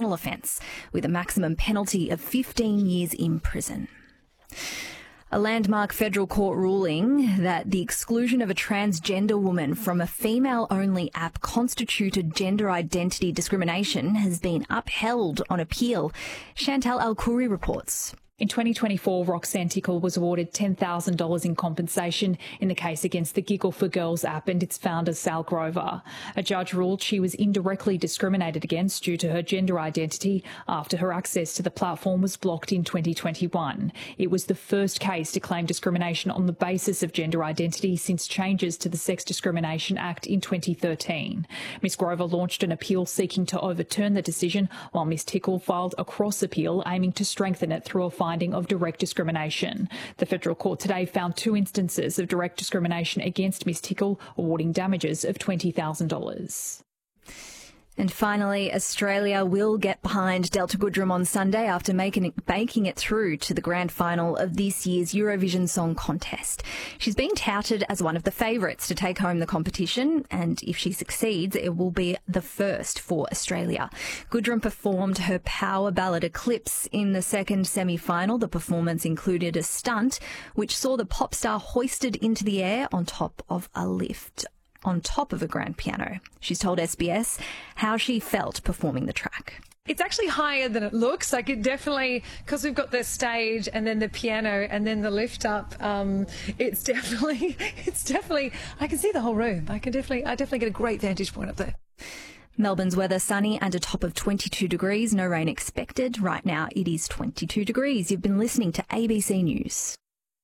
criminal offence with a maximum penalty of 15 years in prison. A landmark federal court ruling that the exclusion of a transgender woman from a female-only app constituted gender identity discrimination has been upheld on appeal. Chantal Al-Khoury reports. In 2024, Roxanne Tickle was awarded $10,000 in compensation in the case against the Giggle for Girls app and its founder, Sal Grover. A judge ruled she was indirectly discriminated against due to her gender identity after her access to the platform was blocked in 2021. It was the first case to claim discrimination on the basis of gender identity since changes to the Sex Discrimination Act in 2013. Ms Grover launched an appeal seeking to overturn the decision, while Ms Tickle filed a cross-appeal aiming to strengthen it through a finding of direct discrimination. The federal court today found 2 instances of direct discrimination against Ms Tickle, awarding damages of $20,000. And finally, Australia will get behind Delta Goodrem on Sunday after making it through to the grand final of this year's Eurovision Song Contest. She's being touted as one of the favourites to take home the competition, and if she succeeds, it will be the first for Australia. Goodrem performed her power ballad Eclipse in the second semi-final. The performance included a stunt which saw the pop star hoisted into the air on top of a lift, on top of a grand piano. She's told SBS how she felt performing the track. It's actually higher than it looks. Like, it definitely, because we've got the stage and then the piano and then the lift up, it's definitely, I can see the whole room. I definitely get a great vantage point up there. Melbourne's weather sunny and a top of 22 degrees. No rain expected. Right now it is 22 degrees. You've been listening to ABC News.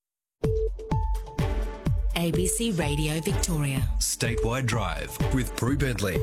ABC Radio Victoria. Statewide Drive with Prue Bentley.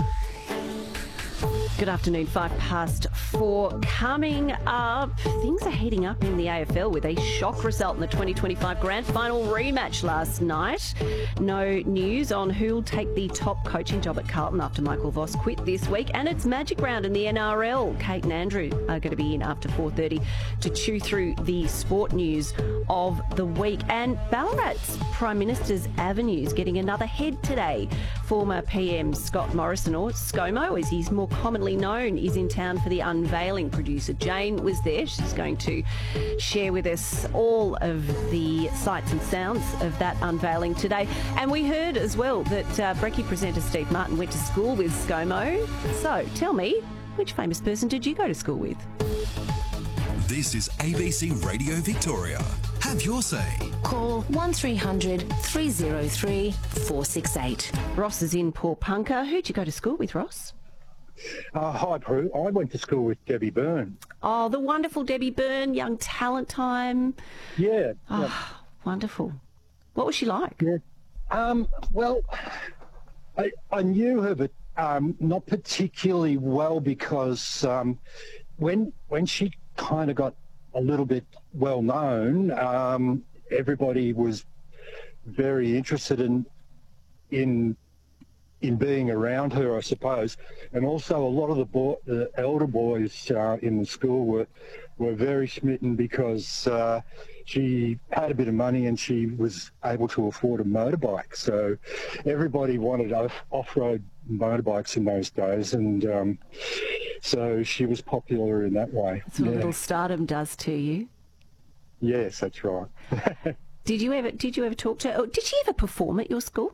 Good afternoon, 4:05. Coming up, things are heating up in the AFL with a shock result in the 2025 Grand Final rematch last night. No news on who'll take the top coaching job at Carlton after Michael Voss quit this week. And it's Magic Round in the NRL. Kate and Andrew are going to be in after 4:30 to chew through the sport news of the week. And Ballarat's Prime Minister's Avenues getting another head today. Former PM Scott Morrison, or ScoMo as he's more commonly known, is in town for the unveiling. Producer Jane was there. She's going to share with us all of the sights and sounds of that unveiling today. And we heard as well that Brekkie presenter Steve Martin went to school with ScoMo. So tell me, which famous person did you go to school with? This is ABC Radio Victoria. Have your say. Call 1300 303 468. Ross is in Pawnpukka. Who'd you go to school with, Ross? Hi, Prue. I went to school with Debbie Byrne. Oh, the wonderful Debbie Byrne, Young Talent Time. Yeah. Oh, wonderful. What was she like? Yeah. Well, I knew her, but not particularly well because when she kind of got a little bit well known, everybody was very interested in being around her, I suppose. And also a lot of the elder boys in the school were very smitten because she had a bit of money and she was able to afford a motorbike. So everybody wanted off-road motorbikes in those days, and so she was popular in that way. That's what a little stardom does to you. Yes, that's right. Did you ever talk to her? Did she ever perform at your school?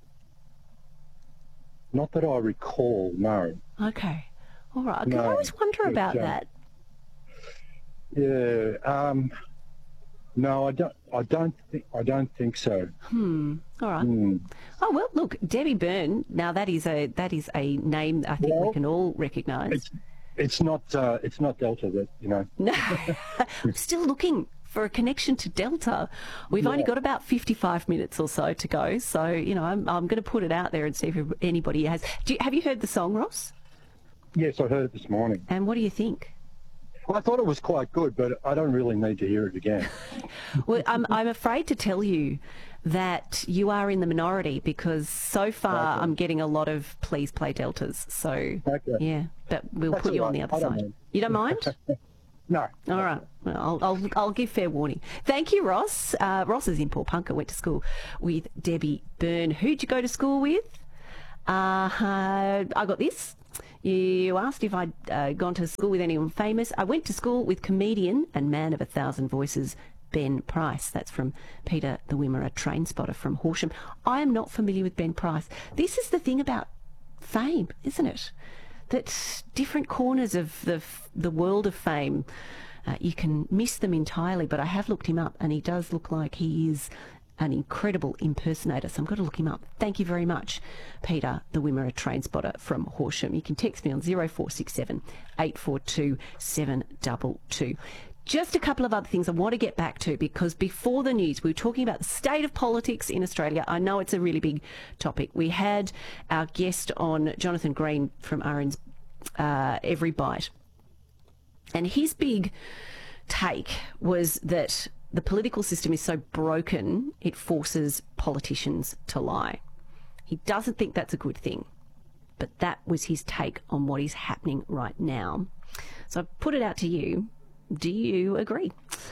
Not that I recall, no. Okay. All right. No, I always wonder about that. Yeah. No, I don't think so. All right. Oh well, look, Debbie Byrne. Now that is a name I think we can all recognise. It's not Delta, that you know. No, I'm still looking for a connection to Delta. We've only got about 55 minutes or so to go, so you know I'm going to put it out there and see if anybody has. Have you heard the song, Ross? Yes, I heard it this morning. And what do you think? Well, I thought it was quite good, but I don't really need to hear it again. Well, I'm afraid to tell you that you are in the minority because so far I'm getting a lot of please play Deltas. So, yeah, but we'll put you on the other side. You don't mind? No. All right. Well, I'll give fair warning. Thank you, Ross. Ross is in Pawnpukka, went to school with Debbie Byrne. Who'd you go to school with? I got this. You asked if I'd gone to school with anyone famous. I went to school with comedian and man of 1,000 voices, Ben Price. That's from Peter the Wimmera, train spotter from Horsham. I am not familiar with Ben Price. This is the thing about fame, isn't it? That different corners of the world of fame, you can miss them entirely, but I have looked him up and he does look like he is an incredible impersonator, so I'm going to look him up. Thank you very much, Peter the Wimmera, train spotter from Horsham. You can text me on 0467 842 722. Just a couple of other things I want to get back to, because before the news we were talking about the state of politics in Australia. I know it's a really big topic. We had our guest on, Jonathan Green from RN's Every Bite, and his big take was that the political system is so broken it forces politicians to lie. He doesn't think that's a good thing, but that was his take on what is happening right now. So I've put it out to you. Do you agree?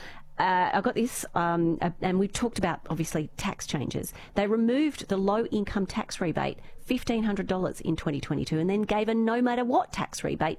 I got this, and we've talked about, obviously, tax changes. They removed the low-income tax rebate, $1,500 in 2022, and then gave a no-matter-what tax rebate,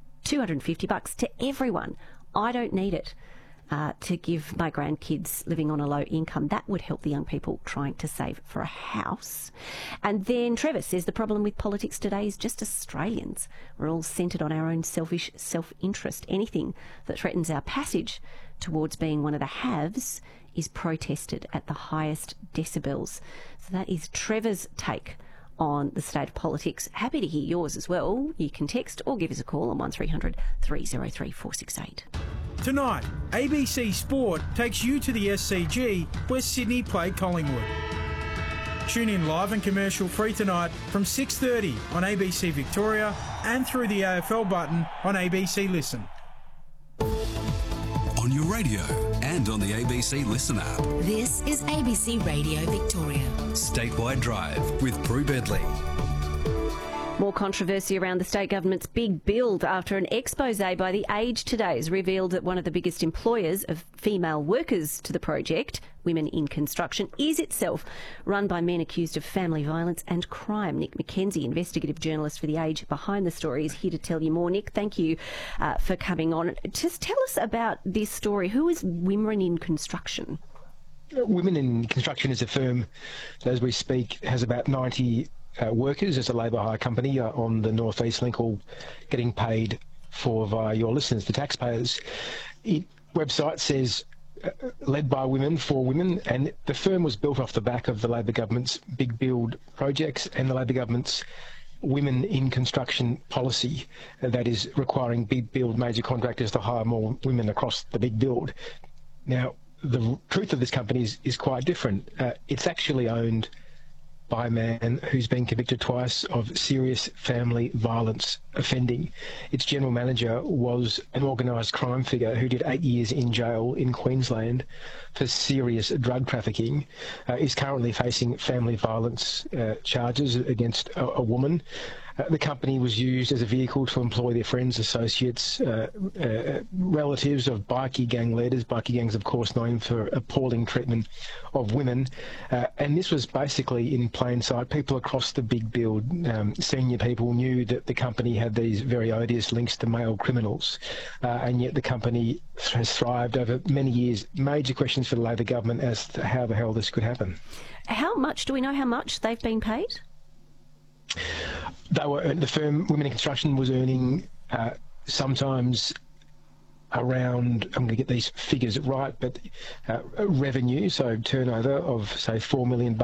$250 to everyone. I don't need it to give my grandkids living on a low income. That would help the young people trying to save for a house. And then Trevor says the problem with politics today is just Australians. We're all centred on our own selfish self-interest. Anything that threatens our passage towards being one of the haves is protested at the highest decibels. So that is Trevor's take on the state of politics. Happy to hear yours as well. You can text or give us a call on 1300 303 468. Tonight, ABC Sport takes you to the SCG where Sydney play Collingwood. Tune in live and commercial free tonight from 6:30 on ABC Victoria and through the AFL button on ABC Listen. On your radio and on the ABC Listen app. This is ABC Radio Victoria. Statewide Drive with Prue Bedley. More controversy around the state government's big build after an expose by The Age today has revealed that one of the biggest employers of female workers to the project, Women in Construction, is itself run by men accused of family violence and crime. Nick McKenzie, investigative journalist for The Age behind the story, is here to tell you more. Nick, thank you for coming on. Just tell us about this story. Who is Women in Construction? Women in Construction is a firm that, as we speak, has about 90 workers as a labour hire company on the North East Link, all getting paid for via your listeners, the taxpayers. Website says led by women for women, and the firm was built off the back of the Labor government's big build projects and the Labor government's Women in Construction policy that is requiring big build major contractors to hire more women across the big build. Now, the truth of this company is quite different. It's actually owned by a man who's been convicted twice of serious family violence offending. Its general manager was an organised crime figure who did 8 years in jail in Queensland for serious drug trafficking, is currently facing family violence charges against a woman. The company was used as a vehicle to employ their friends, associates, relatives of bikie gang leaders. Bikie gangs, of course, known for appalling treatment of women. And this was basically in plain sight. People across the big build, senior people, knew that the company had these very odious links to male criminals. And yet the company has thrived over many years. Major questions for the Labor government as to how the hell this could happen. How much, do we know how much they've been paid? The firm Women in Construction was earning sometimes around, I'm going to get these figures right, but revenue, so turnover of say $4 million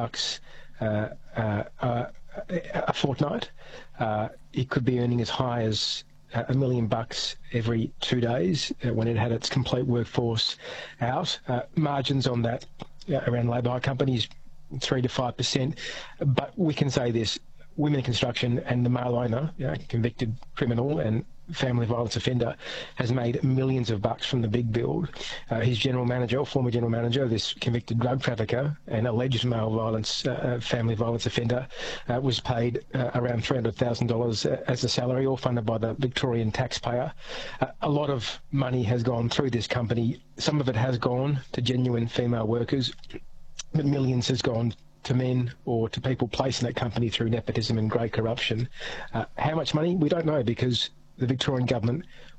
a fortnight. It could be earning as high as $1 million every 2 days when it had its complete workforce out. Margins on that around labour hire companies 3 to 5%, but we can say this. Women in Construction and the male owner, convicted criminal and family violence offender, has made millions of bucks from the big build. His general manager, or former general manager, this convicted drug trafficker and alleged male violence, family violence offender, was paid around $300,000 as a salary, all funded by the Victorian taxpayer. A lot of money has gone through this company. Some of it has gone to genuine female workers, but millions has gone to men or to people placed in that company through nepotism and great corruption. How much money? We don't know, because the Victorian government